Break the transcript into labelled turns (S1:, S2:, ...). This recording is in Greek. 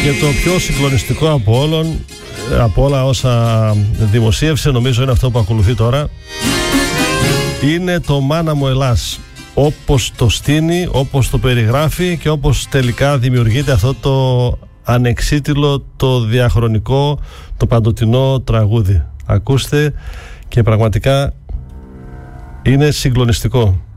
S1: Και το πιο συγκλονιστικό από όλα όσα δημοσίευσε, νομίζω είναι αυτό που ακολουθεί τώρα, είναι το «Μάνα μου Ελλάς», όπως το στείνει, όπως το περιγράφει και όπως τελικά δημιουργείται αυτό το ανεξίτηλο, το διαχρονικό, το παντοτινό τραγούδι. Ακούστε, και πραγματικά είναι συγκλονιστικό.